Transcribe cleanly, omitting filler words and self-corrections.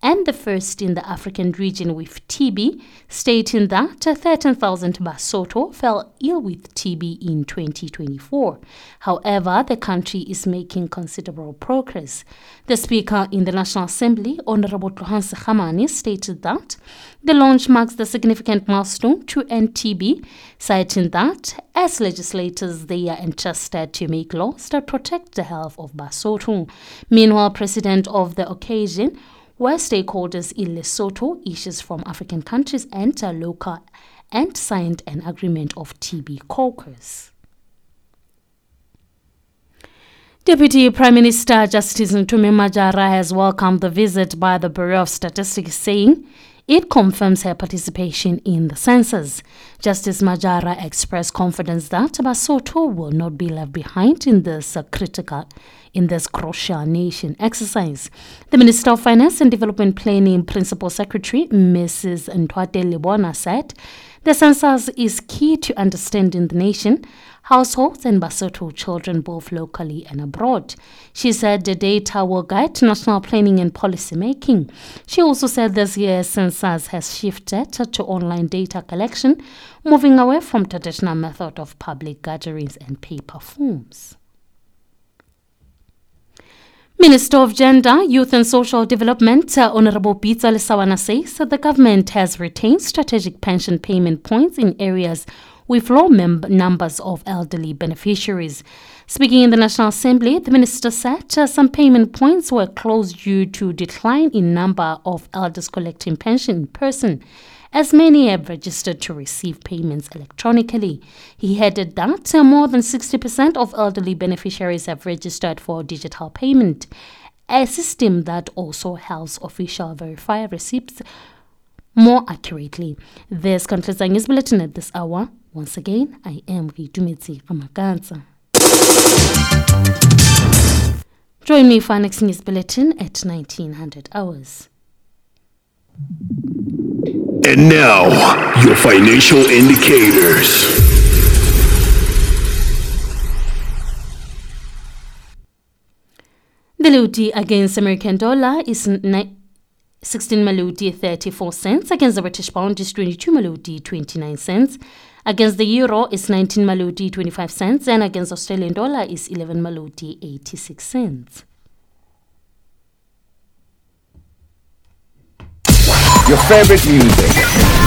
and the first in the African region with TB, stating that 13,000 Basotho fell ill with TB in 2024. However, the country is making considerable progress. The Speaker in the National Assembly, Honorable Tlohanse Khamane, stated that the launch marks the significant milestone to end TB, citing that as legislators they are entrusted to make laws that protect the health of Basotho. Meanwhile, President of the occasion, where stakeholders in Lesotho, issues from African countries and local, and signed an agreement of TB caucus. Deputy Prime Minister Justice Ntumi Majara has welcomed the visit by the Bureau of Statistics, saying it confirms her participation in the census. Justice Majara expressed confidence that Basotho will not be left behind in this crucial nation exercise. The Minister of Finance and Development Planning Principal Secretary, Mrs. Ntwate Lebona, said the census is key to understanding the nation, households and Basotho children both locally and abroad. She said the data will guide national planning and policy making. She also said this year's census has shifted to online data collection, moving away from traditional method of public gatherings and paper forms. Minister of Gender, Youth and Social Development, Honorable Pitsa Lesawana, says that the government has retained strategic pension payment points in areas with low numbers of elderly beneficiaries. Speaking in the National Assembly, the minister said some payment points were closed due to decline in number of elders collecting pension in person, as many have registered to receive payments electronically. He added that more than 60% of elderly beneficiaries have registered for digital payment, a system that also helps officials verify receipts more accurately. This concludes our news bulletin at this hour. Once again, I am Ritumetse Amaganza. Join me for our next news bulletin at 1900 hours. And now, your financial indicators. The Ludi against American dollar is 16 Maludi 34 cents. Against the British pound is 22 Maludi 29 cents. Against the euro is 19 Maludi 25 cents. And against Australian dollar is 11 Maludi 86 cents. Your favorite music.